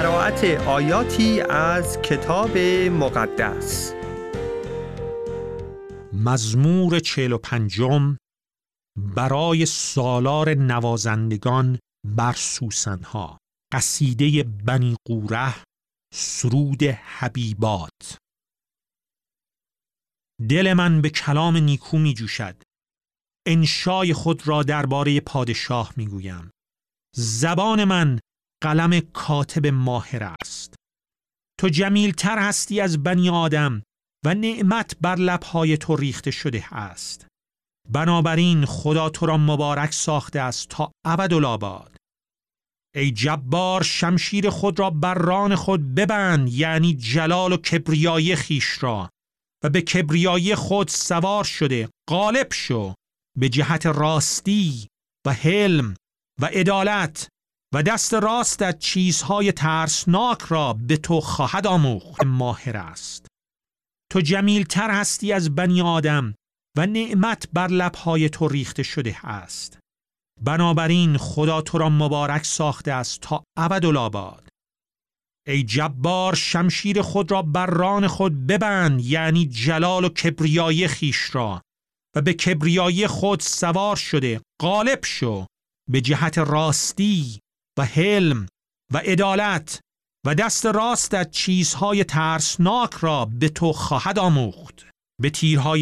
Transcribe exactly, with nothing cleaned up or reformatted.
قرائت آیاتی از کتاب مقدس. مزمور چهل و پنجم برای سالار نوازندگان بر سوسنها، قصیده بنی قوره، سرود حبیبات. دل من به کلام نیکو می جوشد، انشای خود را درباره پادشاه می گویم. زبان من قلم کاتب ماهر است. تو جمیلتر هستی از بنی آدم و نعمت بر لبهای تو ریخته شده است. بنابراین خدا تو را مبارک ساخته است تا ابدالآباد. ای جبار، شمشیر خود را بر ران خود ببند، یعنی جلال و کبریای خیش را، و به کبریای خود سوار شده غالب شو. به جهت راستی و حلم و عدالت و دست راستت چیزهای ترسناک را به تو خواهد آموخت. ماهر است. تو جمیلتر هستی از بنی آدم و نعمت بر لبهای تو ریخته شده است. بنابراین خدا تو را مبارک ساخته است تا ابدالآباد. ای جبار، شمشیر خود را بر ران خود ببند، یعنی جلال و کبریای خیش را، و به کبریای خود سوار شده غالب شو. به جهت راستی و حلم و عدالت و دست راستت چیزهای ترسناک را به تو خواهد آموخت. به تیرهای